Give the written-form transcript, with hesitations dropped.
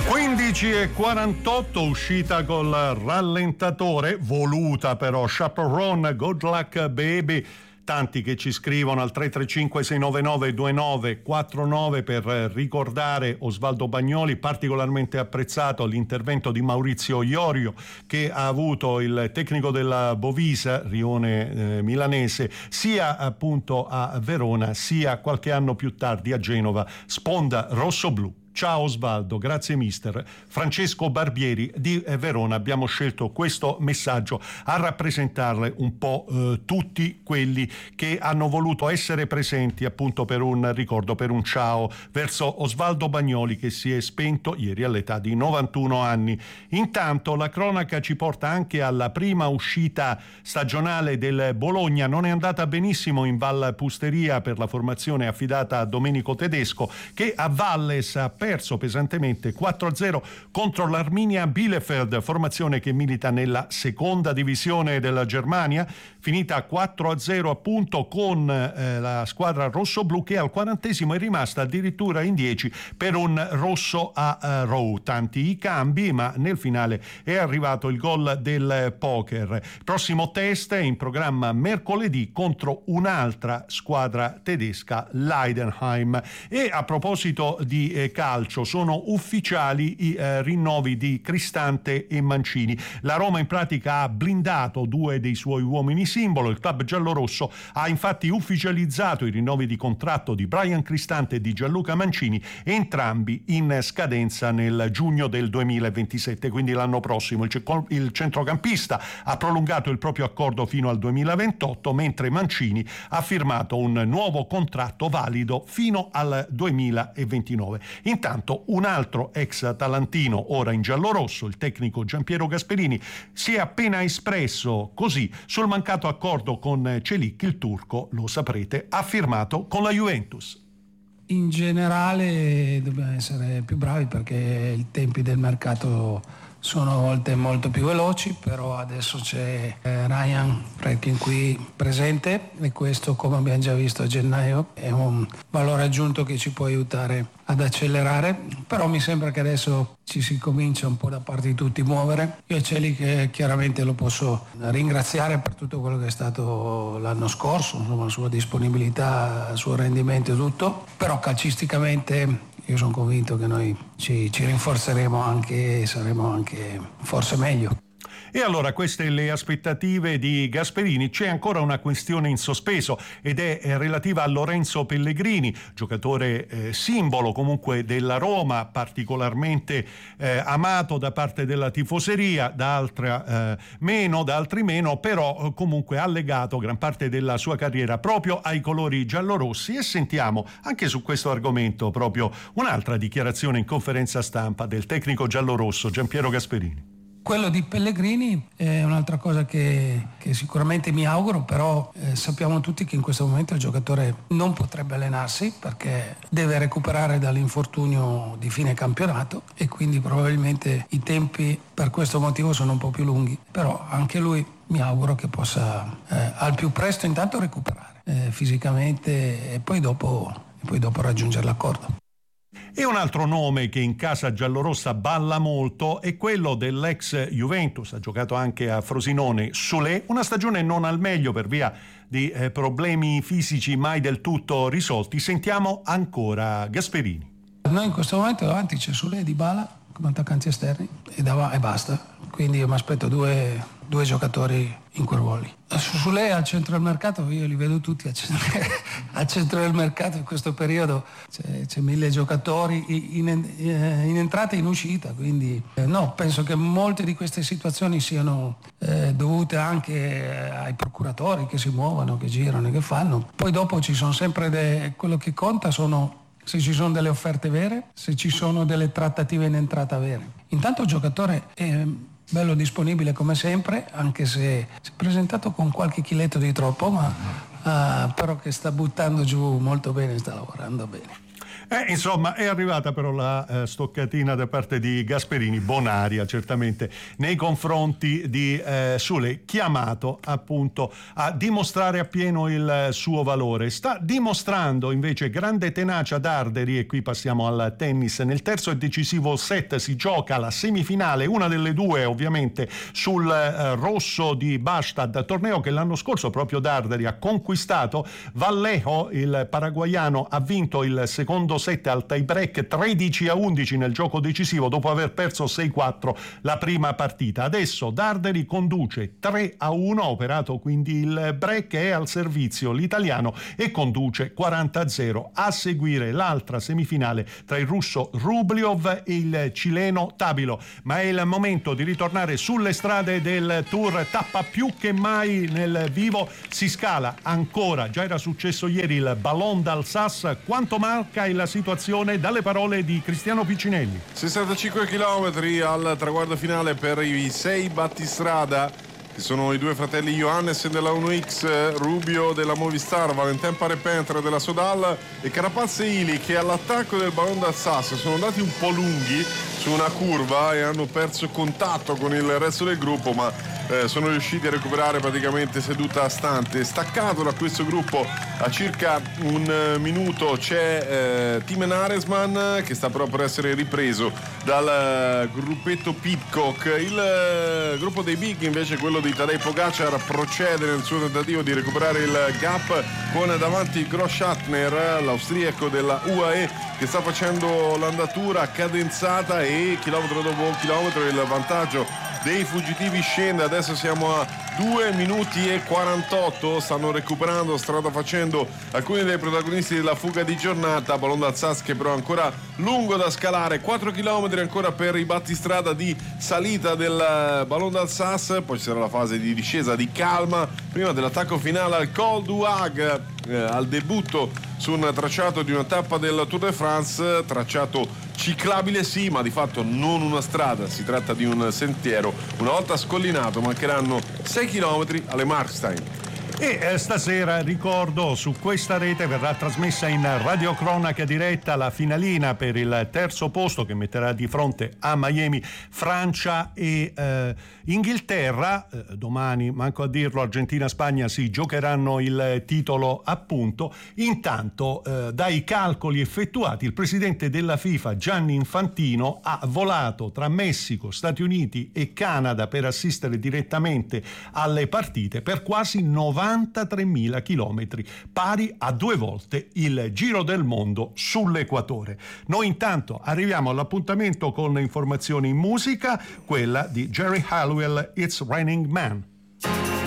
15:48, uscita col rallentatore, voluta però, Chaperone, Good Luck Baby. Tanti che ci scrivono al 335-699-2949 per ricordare Osvaldo Bagnoli. Particolarmente apprezzato l'intervento di Maurizio Iorio, che ha avuto il tecnico della Bovisa, Rione milanese, sia appunto a Verona sia qualche anno più tardi a Genova, sponda rossoblu. Ciao Osvaldo, grazie mister. Francesco Barbieri di Verona. Abbiamo scelto questo messaggio a rappresentarle un po' tutti quelli che hanno voluto essere presenti appunto per un ricordo, per un ciao verso Osvaldo Bagnoli, che si è spento ieri all'età di 91 anni. Intanto la cronaca ci porta anche alla prima uscita stagionale del Bologna. Non è andata benissimo in Val Pusteria per la formazione affidata a Domenico Tedesco, che a Valles ha perso pesantemente 4-0 contro l'Arminia Bielefeld, formazione che milita nella seconda divisione della Germania, finita 4-0 appunto con la squadra rossoblu, che al 40° è rimasta addirittura in 10 per un rosso a Rowe. Tanti i cambi, ma nel finale è arrivato il gol del poker. Il prossimo test è in programma mercoledì contro un'altra squadra tedesca, l'Heidenheim. E a proposito di calcio, sono ufficiali i rinnovi di Cristante e Mancini. La Roma in pratica ha blindato due dei suoi uomini simbolo. Il club giallorosso ha infatti ufficializzato i rinnovi di contratto di Bryan Cristante e di Gianluca Mancini, entrambi in scadenza nel giugno del 2027, quindi l'anno prossimo. Il centrocampista ha prolungato il proprio accordo fino al 2028, mentre Mancini ha firmato un nuovo contratto valido fino al 2029. Intanto un altro ex atalantino, ora in giallorosso, il tecnico Giampiero Gasperini, si è appena espresso così sul mancato accordo con Çelik. Il turco, lo saprete, ha firmato con la Juventus. In generale dobbiamo essere più bravi, perché i tempi del mercato sono a volte molto più veloci, però adesso c'è Ryan Fredkin qui presente, e questo, come abbiamo già visto a gennaio, è un valore aggiunto che ci può aiutare ad accelerare. Però mi sembra che adesso ci si comincia un po' da parte di tutti a muovere. Io Çelik chiaramente lo posso ringraziare per tutto quello che è stato l'anno scorso, insomma, la sua disponibilità, il suo rendimento e tutto, però calcisticamente io sono convinto che noi ci rinforzeremo anche e saremo anche forse meglio. E allora queste le aspettative di Gasperini. C'è ancora una questione in sospeso ed è relativa a Lorenzo Pellegrini, giocatore simbolo comunque della Roma, particolarmente amato da parte della tifoseria, da altri meno, però comunque ha legato gran parte della sua carriera proprio ai colori giallorossi. E sentiamo anche su questo argomento proprio un'altra dichiarazione in conferenza stampa del tecnico giallorosso Giampiero Gasperini. Quello di Pellegrini è un'altra cosa che sicuramente mi auguro, però sappiamo tutti che in questo momento il giocatore non potrebbe allenarsi perché deve recuperare dall'infortunio di fine campionato, e quindi probabilmente i tempi per questo motivo sono un po' più lunghi. Però anche lui mi auguro che possa al più presto intanto recuperare fisicamente e poi dopo raggiungere l'accordo. E un altro nome che in casa giallorossa balla molto è quello dell'ex Juventus, ha giocato anche a Frosinone, Solé, una stagione non al meglio per via di problemi fisici mai del tutto risolti. Sentiamo ancora Gasperini. Noi in questo momento davanti c'è Solé e Dybala come attaccanti esterni e basta, quindi io mi aspetto due giocatori in quel ruolo lì. Su lei al centro del mercato, io li vedo tutti al centro del mercato in questo periodo, c'è 1000 giocatori in entrata e in uscita, quindi no, penso che molte di queste situazioni siano dovute anche ai procuratori che si muovono, che girano e che fanno. Poi dopo ci sono sempre quello che conta sono se ci sono delle offerte vere, se ci sono delle trattative in entrata vere. Intanto il giocatore è bello disponibile come sempre, anche se si è presentato con qualche chiletto di troppo, ma però che sta buttando giù molto bene, sta lavorando bene. Insomma, è arrivata però la stoccatina da parte di Gasperini, bonaria certamente, nei confronti di Sule, chiamato appunto a dimostrare appieno il suo valore. Sta dimostrando invece grande tenacia Darderi, e qui passiamo al tennis. Nel terzo e decisivo set si gioca la semifinale, una delle due ovviamente sul rosso di Bastad, torneo che l'anno scorso proprio Darderi ha conquistato. Vallejo, il paraguaiano, ha vinto il secondo set al tie break 13-11 nel gioco decisivo dopo aver perso 6-4 la prima partita. Adesso Darderi conduce 3-1, ha operato quindi il break, è al servizio l'italiano e conduce 40-0. A seguire l'altra semifinale tra il russo Rubliov e il cileno Tabilo. Ma è il momento di ritornare sulle strade del Tour, tappa più che mai nel vivo, si scala ancora, già era successo ieri, il Ballon d'Alsace. Quanto marca la situazione dalle parole di Cristiano Piccinelli? 65 km al traguardo finale per i 6 battistrada, che sono i due fratelli Johannes della 1X, Rubio della Movistar, Valentin Parepintre della Sodal e Carapaz e Ili, che all'attacco del Ballon d'Alsace sono andati un po' lunghi su una curva e hanno perso contatto con il resto del gruppo, ma sono riusciti a recuperare praticamente seduta stante. Staccato da questo gruppo a circa un minuto c'è Tim Naresman, che sta però per essere ripreso dal gruppetto Pidcock. Il gruppo dei big invece, quello di Tadej Pogacar, procede nel suo tentativo di recuperare il gap con davanti Grosschattner, l'austriaco della UAE, che sta facendo l'andatura cadenzata e chilometro dopo chilometro il vantaggio dei fuggitivi scende. Adesso siamo a 2 minuti e 48, stanno recuperando strada facendo alcuni dei protagonisti della fuga di giornata. Ballon d'Alsace che però è ancora lungo da scalare, 4 km ancora per i battistrada di salita del Ballon d'Alsace, poi ci sarà la fase di discesa di calma prima dell'attacco finale al Col du Hague, al debutto su un tracciato di una tappa del Tour de France, tracciato ciclabile sì, ma di fatto non una strada, si tratta di un sentiero. Una volta scollinato mancheranno 6 km alle Markstein. E stasera, ricordo, su questa rete verrà trasmessa in radiocronaca diretta la finalina per il terzo posto, che metterà di fronte a Miami Francia e Inghilterra. Domani, manco a dirlo, Argentina-Spagna si giocheranno il titolo appunto. Intanto dai calcoli effettuati il presidente della FIFA Gianni Infantino ha volato tra Messico, Stati Uniti e Canada per assistere direttamente alle partite per quasi 93.000 chilometri, pari a 2 volte il giro del mondo sull'equatore. Noi intanto arriviamo all'appuntamento con informazioni in musica, quella di Jerry Halliwell, It's Raining Man.